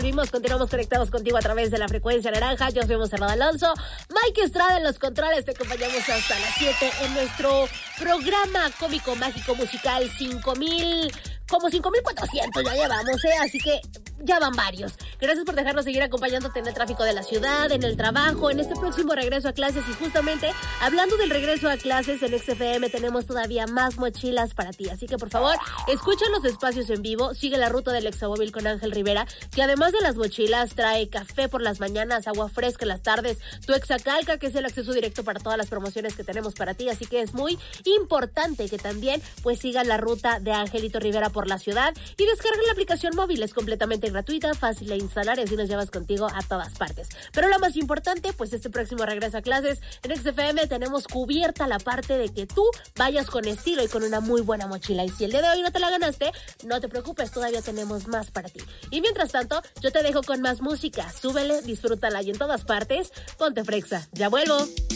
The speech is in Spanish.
Continuamos conectados contigo a través de la frecuencia naranja. Yo soy Monserrat Alonso. Mike Estrada en los controles. Te acompañamos hasta las 7 en nuestro programa cómico, mágico, musical 5,400 ya llevamos, así que ya van varios. Gracias por dejarnos seguir acompañándote en el tráfico de la ciudad, en el trabajo, en este próximo regreso a clases. Y justamente, hablando del regreso a clases, en XFM tenemos todavía más mochilas para ti. Así que, por favor, escucha los espacios en vivo, sigue la ruta del Examóvil con Ángel Rivera, que además de las mochilas, trae café por las mañanas, agua fresca en las tardes, tu Exacalca, que es el acceso directo para todas las promociones que tenemos para ti. Así que es muy importante que también, pues, sigan la ruta de Angelito Rivera por la ciudad y descarguen la aplicación móvil. Es completamente gratuita, fácil de instalar y así nos llevas contigo a todas partes. Pero lo más importante, pues este próximo regreso a clases en XFM tenemos cubierta la parte de que tú vayas con estilo y con una muy buena mochila. Y si el día de hoy no te la ganaste, no te preocupes, todavía tenemos más para ti. Y mientras tanto, yo te dejo con más música. Súbele, disfrútala y en todas partes, ponte frexa. Ya vuelvo.